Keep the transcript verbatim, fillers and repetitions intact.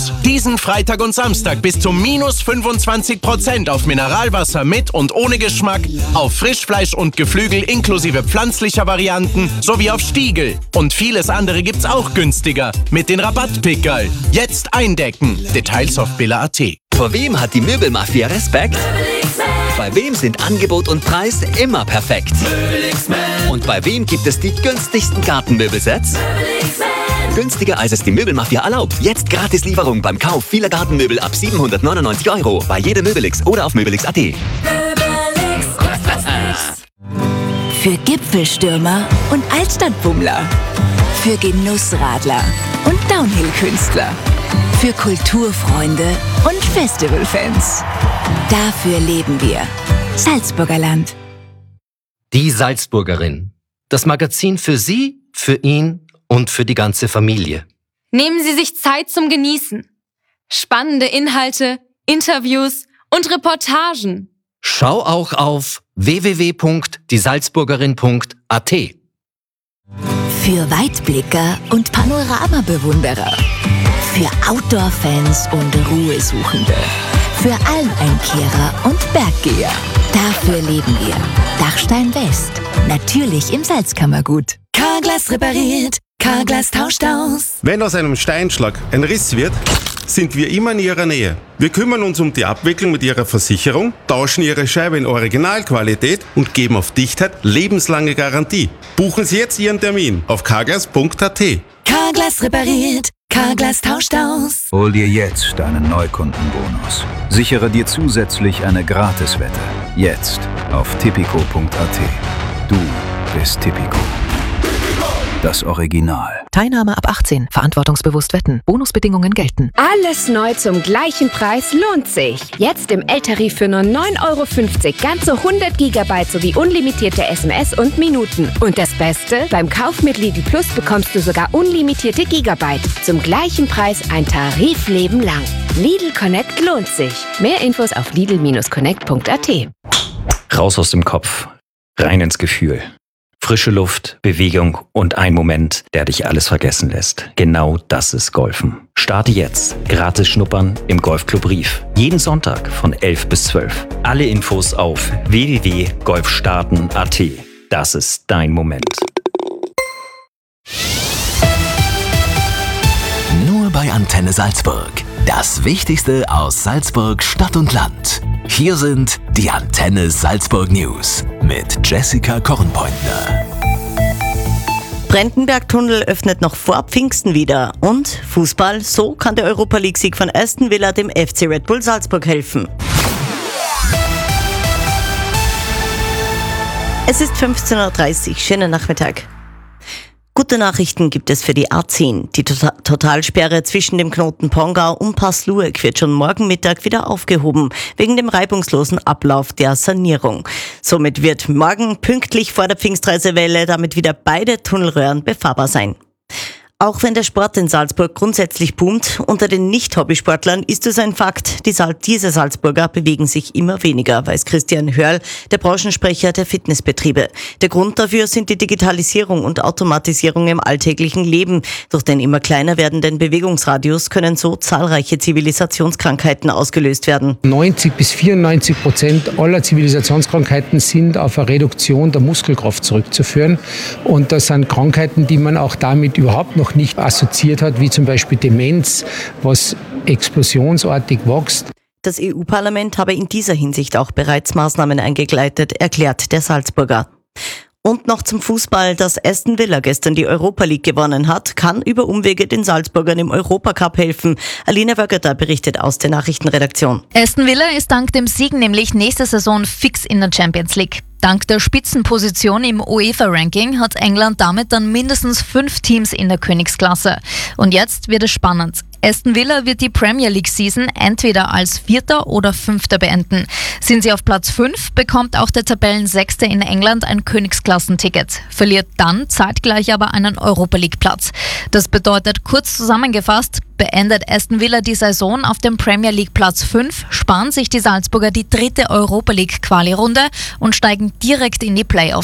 Diesen Freitag und Samstag bis zu minus fünfundzwanzig Prozent auf Mineralwasser mit und ohne Geschmack, auf Frischfleisch und Geflügel inklusive pflanzlicher Varianten sowie auf Stiegel. Und vieles andere gibt's auch günstiger mit den Rabattpickerl. Jetzt eindecken. Details auf billa punkt at. Vor wem hat die Möbelmafia Respekt? Bei wem sind Angebot und Preis immer perfekt? Und bei wem gibt es die günstigsten Gartenmöbelsets? Günstiger als es die Möbelmafia erlaubt. Jetzt gratis Lieferung beim Kauf vieler Gartenmöbel ab siebenhundertneunundneunzig Euro bei jedem Möbelix oder auf möbelix punkt at. Für Gipfelstürmer und Altstadtbummler. Für Genussradler und Downhill-Künstler. Für Kulturfreunde und Festivalfans. Dafür leben wir. Salzburger Land. Die Salzburgerin. Das Magazin für Sie, für ihn und für die ganze Familie. Nehmen Sie sich Zeit zum Genießen. Spannende Inhalte, Interviews und Reportagen. Schau auch auf w w w punkt die salzburgerin punkt a t. Für Weitblicker und Panoramabewunderer. Für Outdoor-Fans und Ruhesuchende. Für Almeinkehrer und Berggeher. Dafür leben wir. Dachstein West. Natürlich im Salzkammergut. Carglass repariert. Carglass tauscht aus. Wenn aus einem Steinschlag ein Riss wird, sind wir immer in Ihrer Nähe. Wir kümmern uns um die Abwicklung mit Ihrer Versicherung, tauschen Ihre Scheibe in Originalqualität und geben auf Dichtheit lebenslange Garantie. Buchen Sie jetzt Ihren Termin auf carglass punkt a t. Carglass repariert. Carglass tauscht aus. Hol dir jetzt deinen Neukundenbonus. Sichere dir zusätzlich eine Gratiswette. Jetzt auf tipico punkt a t. Du bist Tipico. Das Original. Teilnahme ab achtzehn. Verantwortungsbewusst wetten. Bonusbedingungen gelten. Alles neu zum gleichen Preis lohnt sich. Jetzt im L-Tarif für nur neun Euro fünfzig. Ganze hundert Gigabyte sowie unlimitierte S M S und Minuten. Und das Beste? Beim Kauf mit Lidl Plus bekommst du sogar unlimitierte Gigabyte. Zum gleichen Preis ein Tarifleben lang. Lidl Connect lohnt sich. Mehr Infos auf lidl connect punkt a t. Raus aus dem Kopf. Rein ins Gefühl. Frische Luft, Bewegung und ein Moment, der dich alles vergessen lässt. Genau das ist Golfen. Starte jetzt. Gratis schnuppern im Golfclub Rief. Jeden Sonntag von elf bis zwölf. Alle Infos auf w w w punkt golfstarten punkt a t. Das ist dein Moment. Nur bei Antenne Salzburg. Das Wichtigste aus Salzburg, Stadt und Land. Hier sind die Antenne Salzburg News mit Jessica Kornpointner. Brendenberg-Tunnel öffnet noch vor Pfingsten wieder. Und Fußball, so kann der Europa League-Sieg von Aston Villa dem F C Red Bull Salzburg helfen. Es ist fünfzehn Uhr dreißig, schönen Nachmittag. Gute Nachrichten gibt es für die A zehn. Die Tota- Totalsperre zwischen dem Knoten Pongau und Pass-Lueck wird schon morgen Mittag wieder aufgehoben, wegen dem reibungslosen Ablauf der Sanierung. Somit wird morgen pünktlich vor der Pfingstreisewelle damit wieder beide Tunnelröhren befahrbar sein. Auch wenn der Sport in Salzburg grundsätzlich boomt, unter den Nicht-Hobbysportlern ist es ein Fakt, die Sal- diese Salzburger bewegen sich immer weniger, weiß Christian Hörl, der Branchensprecher der Fitnessbetriebe. Der Grund dafür sind die Digitalisierung und Automatisierung im alltäglichen Leben. Durch den immer kleiner werdenden Bewegungsradius können so zahlreiche Zivilisationskrankheiten ausgelöst werden. neunzig bis vierundneunzig Prozent aller Zivilisationskrankheiten sind auf eine Reduktion der Muskelkraft zurückzuführen. Und das sind Krankheiten, die man auch damit überhaupt noch nicht assoziiert hat, wie zum Beispiel Demenz, was explosionsartig wächst. Das E U-Parlament habe in dieser Hinsicht auch bereits Maßnahmen eingeleitet, erklärt der Salzburger. Und noch zum Fußball, dass Aston Villa gestern die Europa League gewonnen hat, kann über Umwege den Salzburgern im Europacup helfen. Alina Wöggeter berichtet aus der Nachrichtenredaktion. Aston Villa ist dank dem Sieg nämlich nächste Saison fix in der Champions League. Dank der Spitzenposition im UEFA-Ranking hat England damit dann mindestens fünf Teams in der Königsklasse. Und jetzt wird es spannend. Aston Villa wird die Premier League-Season entweder als Vierter oder Fünfter beenden. Sind sie auf Platz fünf, bekommt auch der Tabellensechste in England ein Königsklassenticket, verliert dann zeitgleich aber einen Europa-League-Platz. Das bedeutet, kurz zusammengefasst, beendet Aston Villa die Saison auf dem Premier League Platz fünf, sparen sich die Salzburger die dritte Europa League Quali-Runde und steigen direkt in die Playoffs.